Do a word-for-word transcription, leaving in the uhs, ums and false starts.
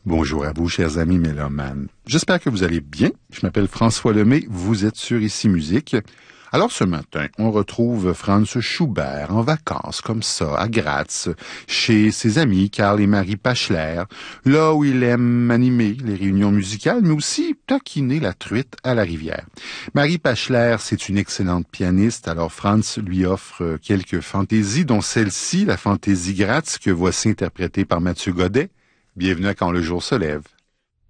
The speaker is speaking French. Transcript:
Bonjour à vous, chers amis mélomanes. J'espère que vous allez bien. Je m'appelle François Lemay, vous êtes sur Ici Musique. Alors ce matin, on retrouve Franz Schubert en vacances comme ça, à Graz, chez ses amis Karl et Marie Pachler, là où il aime animer les réunions musicales, mais aussi taquiner la truite à la rivière. Marie Pachler, c'est une excellente pianiste, alors Franz lui offre quelques fantaisies, dont celle-ci, la fantaisie Graz, que voici interprétée par Mathieu Godet. Bienvenue à Quand le jour se lève.